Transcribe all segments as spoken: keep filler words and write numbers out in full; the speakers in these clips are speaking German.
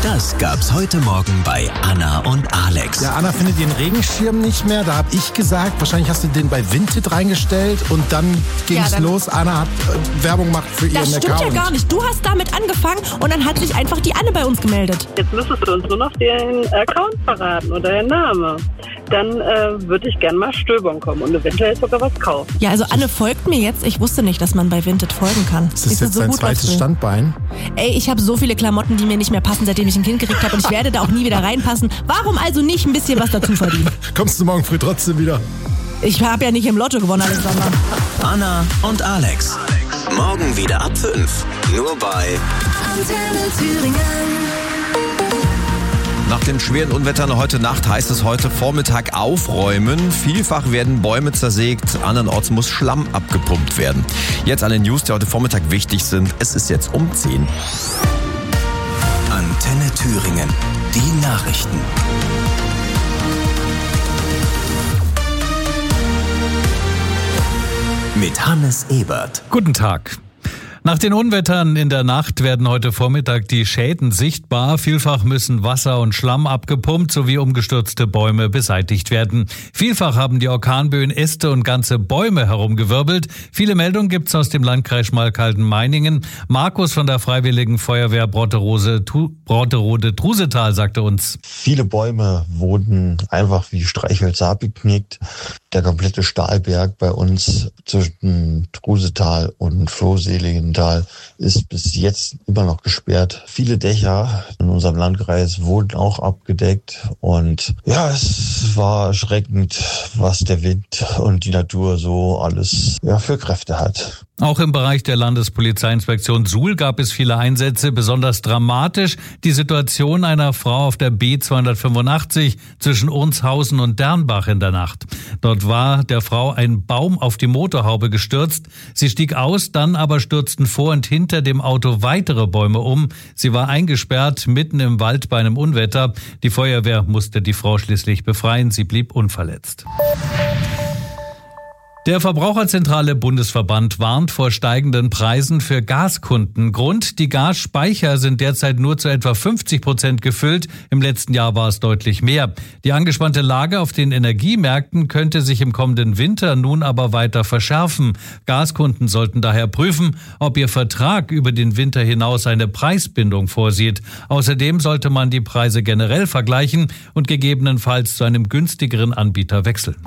Das gab's heute Morgen bei Anna und Alex. Ja, Anna findet ihren Regenschirm nicht mehr. Da habe ich gesagt, wahrscheinlich hast du den bei Vinted reingestellt und dann ging's ja, los. Anna hat äh, Werbung gemacht für ihren Account. Das stimmt ja gar nicht. Du hast damit angefangen und dann hat sich einfach die Anne bei uns gemeldet. Jetzt müsstest du uns nur noch den Account verraten oder den Namen. Dann äh, würde ich gerne mal stöbern kommen und eventuell sogar was kaufen. Ja, also Anne folgt mir jetzt. Ich wusste nicht, dass man bei Vinted folgen kann. Ist das ist jetzt so dein gut, zweites Standbein? Ey, ich habe so viele Klamotten, die mir nicht mehr passen, seitdem ich ein Kind gekriegt habe und ich werde da auch nie wieder reinpassen. Warum also nicht ein bisschen was dazu verdienen? Kommst du morgen früh trotzdem wieder? Ich habe ja nicht im Lotto gewonnen, Alexander. Anna und Alex. Morgen wieder ab fünf. Nur bei Antenne Thüringen. Nach den schweren Unwettern heute Nacht heißt es heute Vormittag aufräumen. Vielfach werden Bäume zersägt, andernorts muss Schlamm abgepumpt werden. Jetzt alle News, die heute Vormittag wichtig sind. Es ist jetzt um zehn. Antenne Thüringen. Die Nachrichten. Mit Hannes Ebert. Guten Tag. Nach den Unwettern in der Nacht werden heute Vormittag die Schäden sichtbar. Vielfach müssen Wasser und Schlamm abgepumpt sowie umgestürzte Bäume beseitigt werden. Vielfach haben die Orkanböen Äste und ganze Bäume herumgewirbelt. Viele Meldungen gibt's aus dem Landkreis Schmalkalden-Meiningen. Markus von der Freiwilligen Feuerwehr Brotterode-Trusetal sagte uns: Viele Bäume wurden einfach wie Streichhölzer abgeknickt. Der komplette Stahlberg bei uns zwischen Trusetal und Flohseligenthal ist bis jetzt immer noch gesperrt. Viele Dächer in unserem Landkreis wurden auch abgedeckt und ja, es war erschreckend, was der Wind und die Natur so alles ja, für Kräfte hat. Auch im Bereich der Landespolizeiinspektion Suhl gab es viele Einsätze. Besonders dramatisch die Situation einer Frau auf der B zweihundertfünfundachtzig zwischen Unshausen und Dernbach in der Nacht. Dort war der Frau ein Baum auf die Motorhaube gestürzt. Sie stieg aus, dann aber stürzten vor und hinter dem Auto weitere Bäume um. Sie war eingesperrt mitten im Wald bei einem Unwetter. Die Feuerwehr musste die Frau schließlich befreien. Sie blieb unverletzt. Der Verbraucherzentrale Bundesverband warnt vor steigenden Preisen für Gaskunden. Grund: die Gasspeicher sind derzeit nur zu etwa fünfzig Prozent gefüllt. Im letzten Jahr war es deutlich mehr. Die angespannte Lage auf den Energiemärkten könnte sich im kommenden Winter nun aber weiter verschärfen. Gaskunden sollten daher prüfen, ob ihr Vertrag über den Winter hinaus eine Preisbindung vorsieht. Außerdem sollte man die Preise generell vergleichen und gegebenenfalls zu einem günstigeren Anbieter wechseln.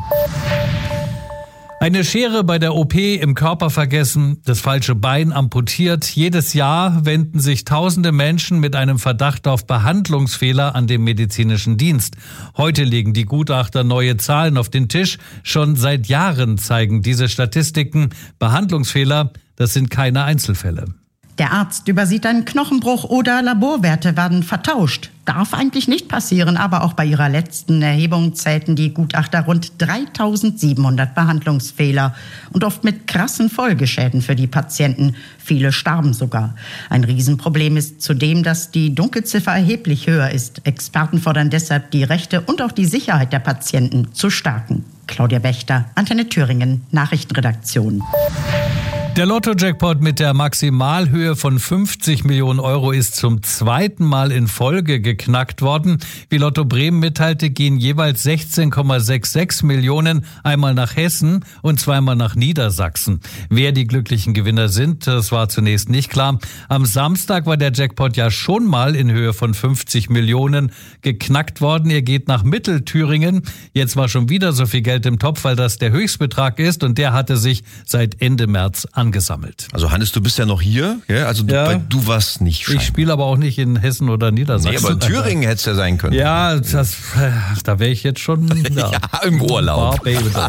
Eine Schere bei der O P im Körper vergessen, das falsche Bein amputiert. Jedes Jahr wenden sich tausende Menschen mit einem Verdacht auf Behandlungsfehler an den medizinischen Dienst. Heute legen die Gutachter neue Zahlen auf den Tisch. Schon seit Jahren zeigen diese Statistiken Behandlungsfehler, das sind keine Einzelfälle. Der Arzt übersieht einen Knochenbruch oder Laborwerte werden vertauscht. Darf eigentlich nicht passieren, aber auch bei ihrer letzten Erhebung zählten die Gutachter rund dreitausendsiebenhundert Behandlungsfehler und oft mit krassen Folgeschäden für die Patienten. Viele starben sogar. Ein Riesenproblem ist zudem, dass die Dunkelziffer erheblich höher ist. Experten fordern deshalb, die Rechte und auch die Sicherheit der Patienten zu stärken. Claudia Wächter, Antenne Thüringen, Nachrichtenredaktion. Der Lotto-Jackpot mit der Maximalhöhe von fünfzig Millionen Euro ist zum zweiten Mal in Folge geknackt worden. Wie Lotto Bremen mitteilte, gehen jeweils sechzehn Komma sechsundsechzig Millionen einmal nach Hessen und zweimal nach Niedersachsen. Wer die glücklichen Gewinner sind, das war zunächst nicht klar. Am Samstag war der Jackpot ja schon mal in Höhe von fünfzig Millionen geknackt worden. Er geht nach Mittelthüringen. Jetzt war schon wieder so viel Geld im Topf, weil das der Höchstbetrag ist und der hatte sich seit Ende März angesammelt. Also Hannes, du bist ja noch hier, ja? Also du, ja, du warst nicht scheinbar. Ich spiele aber auch nicht in Hessen oder Niedersachsen. Nee, aber in Thüringen hätte es ja sein können. Ja, das, da wäre ich jetzt schon ja, ja, im Urlaub.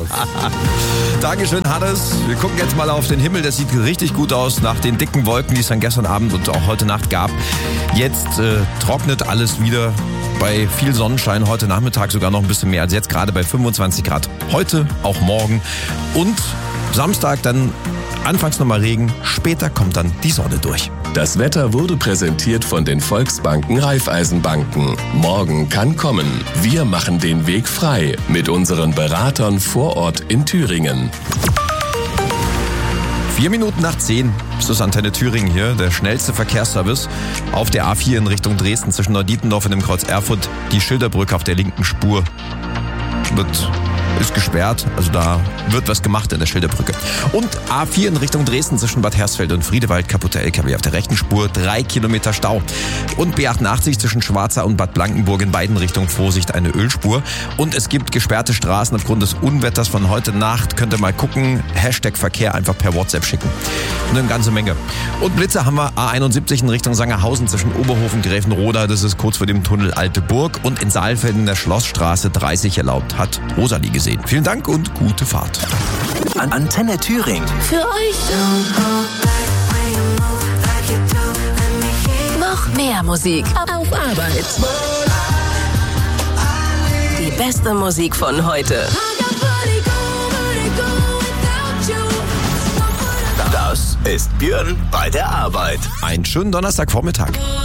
Dankeschön, Hannes. Wir gucken jetzt mal auf den Himmel. Das sieht richtig gut aus nach den dicken Wolken, die es dann gestern Abend und auch heute Nacht gab. Jetzt äh, trocknet alles wieder. Bei viel Sonnenschein, heute Nachmittag sogar noch ein bisschen mehr als jetzt, gerade bei fünfundzwanzig Grad. Heute, auch morgen und Samstag dann anfangs nochmal Regen, später kommt dann die Sonne durch. Das Wetter wurde präsentiert von den Volksbanken Raiffeisenbanken. Morgen kann kommen. Wir machen den Weg frei mit unseren Beratern vor Ort in Thüringen. Vier Minuten nach zehn ist das Antenne Thüringen hier, der schnellste Verkehrsservice auf der A vier in Richtung Dresden zwischen Neudietendorf und dem Kreuz Erfurt. Die Schilderbrücke auf der linken Spur wird... ist gesperrt, also da wird was gemacht in der Schilderbrücke. Und A vier in Richtung Dresden zwischen Bad Hersfeld und Friedewald, kaputter L K W auf der rechten Spur, drei Kilometer Stau. Und B achtundachtzig zwischen Schwarza und Bad Blankenburg in beiden Richtungen, Vorsicht, eine Ölspur. Und es gibt gesperrte Straßen aufgrund des Unwetters von heute Nacht. Könnt ihr mal gucken, Hashtag Verkehr einfach per WhatsApp schicken. Und eine ganze Menge. Und Blitze haben wir A einundsiebzig in Richtung Sangerhausen zwischen Oberhof und Gräfenroda, das ist kurz vor dem Tunnel Alte Burg. Und in Saalfeld in der Schlossstraße dreißig erlaubt, hat Rosalie gesehen. Vielen Dank und gute Fahrt. An Antenne Thüringen. Für euch. Noch mehr Musik auf Arbeit. Die beste Musik von heute. Das ist Björn bei der Arbeit. Einen schönen Donnerstagvormittag.